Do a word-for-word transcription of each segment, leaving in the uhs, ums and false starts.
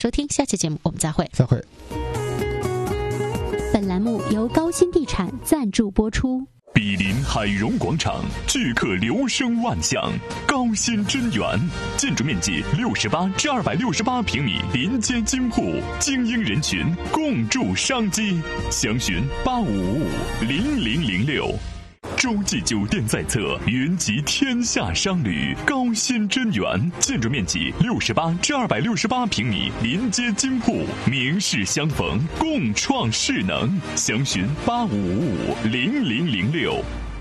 收听，下期节目我们再会。 再会。 本栏目由高新地产赞助播出。 毗邻海荣广场，聚客流声万象，高新真源，建筑面积六十八至二百六十八平米，临街金铺，精英人群共筑商机。详询八五五五零零零六。洲际酒店在侧，云集天下商旅，高新真源，建筑面积六十八至二百六十八平米，临街金铺，名士相逢，共创势能。详询八五五五零零零六。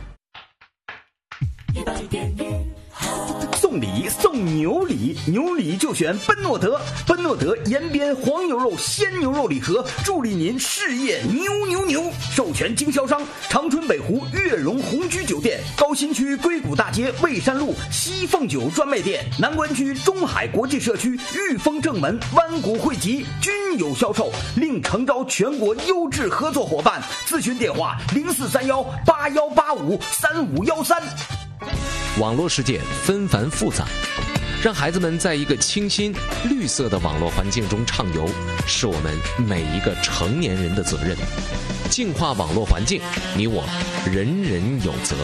送礼送牛礼，牛礼就选奔诺德，奔诺德延边黄牛肉鲜牛肉礼盒，助力您事业牛牛牛。授权经销商长春北湖悦榕红居酒店，高新区硅谷大街蔚山路西凤酒专卖店，南关区中海国际社区裕丰正门湾谷汇集均有销售，另诚招全国优质合作伙伴。咨询电话零四三幺八幺八五三五幺三。 网络世界纷繁复杂，让孩子们在一个清新绿色的网络环境中畅游，是我们每一个成年人的责任。净化网络环境，你我人人有责。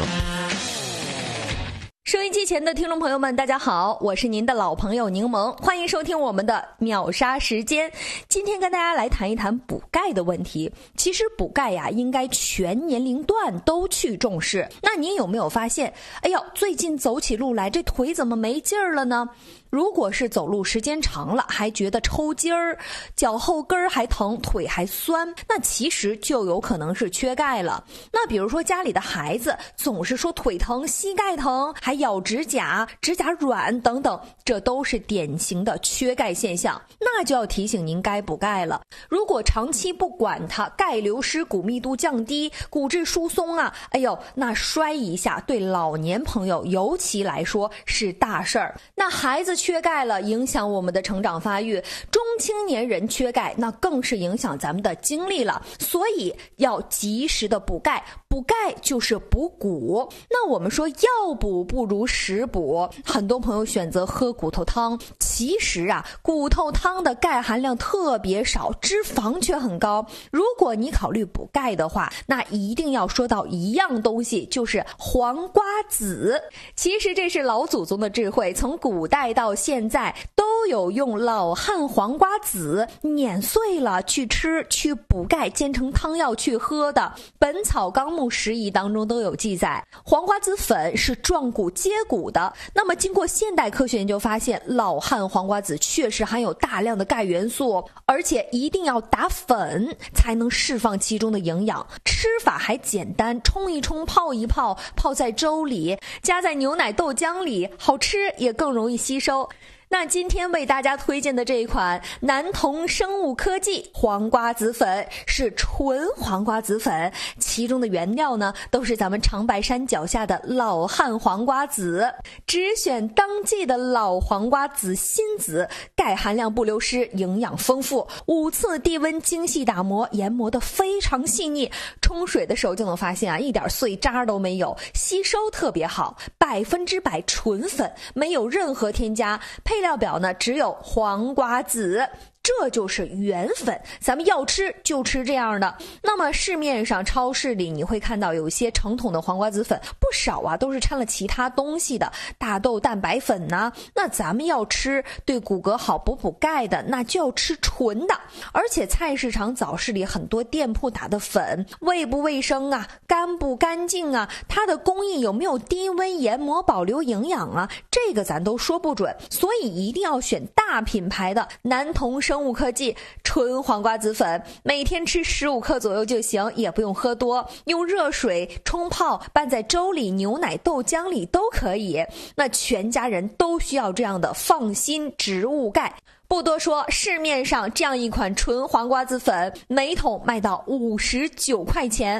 收音机前的听众朋友们，大家好，我是您的老朋友柠檬，欢迎收听我们的秒杀时间。今天跟大家来谈一谈补钙的问题。其实补钙呀，应该全年龄段都去重视。那您有没有发现，哎呦，最近走起路来这腿怎么没劲儿了呢？如果是走路时间长了还觉得抽筋儿，脚后跟儿还疼，腿还酸，那其实就有可能是缺钙了。那比如说家里的孩子总是说腿疼、膝盖疼，还咬指甲、指甲软等等，这都是典型的缺钙现象，那就要提醒您该补钙了。如果长期不管它，钙流失、骨密度降低、骨质疏松啊，哎呦，那摔一下对老年朋友尤其来说是大事儿。那孩子缺钙了，影响我们的成长发育，中青年人缺钙，那更是影响咱们的精力了，所以要及时的补钙。补钙就是补骨，那我们说药补不如食补，很多朋友选择喝骨头汤，其实啊，骨头汤的钙含量特别少，脂肪却很高。如果你考虑补钙的话，那一定要说到一样东西，就是黄瓜子。其实这是老祖宗的智慧，从古代到现在都有用老汉黄瓜子碾碎了去吃，去补钙，煎成汤药去喝的。本草纲目拾遗当中都有记载，黄瓜子粉是壮骨接骨的。那么经过现代科学研究发现，老汉黄瓜子确实含有大量的钙元素，而且一定要打粉才能释放其中的营养。吃法还简单，冲一冲，泡一泡，泡在粥里，加在牛奶豆浆里，好吃也更容易吸收。那今天为大家推荐的这一款南同生物科技黄瓜子粉是纯黄瓜子粉，其中的原料呢都是咱们长白山脚下的老汉黄瓜子，只选当季的老黄瓜子新籽，钙含量不流失，营养丰富，五次低温精细打磨，研磨得非常细腻，冲水的时候就能发现啊，一点碎渣都没有，吸收特别好，百分之百纯粉，没有任何添加，配料表呢只有黄瓜子，这就是原粉，咱们要吃就吃这样的。那么市面上超市里你会看到有一些成桶的黄瓜子粉，不少啊都是掺了其他东西的，大豆蛋白粉呐、啊。那咱们要吃对骨骼好、补补钙的，那就要吃纯的。而且菜市场早市里很多店铺打的粉，卫不卫生啊，干不干净啊，它的工艺有没有低温研磨保留营养啊，这个咱都说不准。所以一定要选大品牌的南同生物科技纯黄瓜子粉，每天吃十五克左右就行，也不用喝多，用热水冲泡，拌在粥里、牛奶、豆浆里都可以。那全家人都需要这样的放心植物钙。不多说，市面上这样一款纯黄瓜子粉，每桶卖到五十九块钱。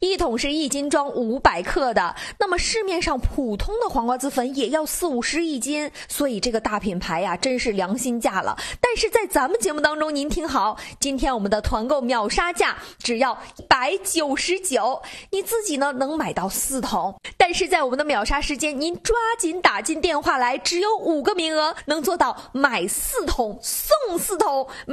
一桶是一斤装五百克的，那么市面上普通的黄瓜子粉也要四五十一斤，所以这个大品牌呀，真是良心价了。但是在咱们节目当中，您听好，今天我们的团购秒杀价只要一百九十九，你自己呢能买到四桶。但是在我们的秒杀时间，您抓紧打进电话来，只有五个名额，能做到买四桶送四桶。